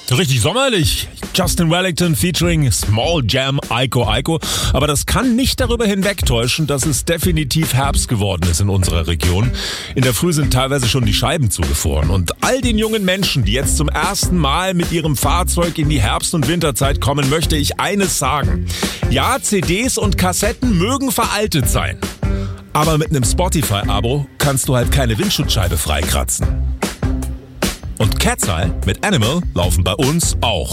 Richtig sommerlich. Justin Wellington featuring Small Jam Aiko Aiko. Aber das kann nicht darüber hinwegtäuschen, dass es definitiv Herbst geworden ist in unserer Region. In der Früh sind teilweise schon die Scheiben zugefroren. Und all den jungen Menschen, die jetzt zum ersten Mal mit ihrem Fahrzeug in die Herbst- und Winterzeit kommen, möchte ich eines sagen. Ja, CDs und Kassetten mögen veraltet sein. Aber mit einem Spotify-Abo kannst du halt keine Windschutzscheibe freikratzen. Und Cat's Eye mit Animal laufen bei uns auch.